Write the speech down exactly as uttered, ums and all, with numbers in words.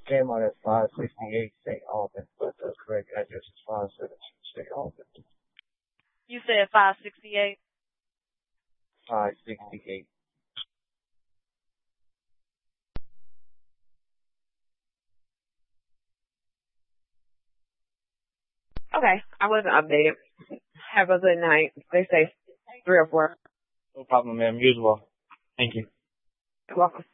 Came on at five sixty-eight Saint Albans, but the correct address is five seventeen Saint Albans. You said five sixty-eight? five sixty-eight. Okay, I wasn't updated. Have a good night. Stay safe. Three or four. No problem, ma'am. You as well. Thank you. You're welcome.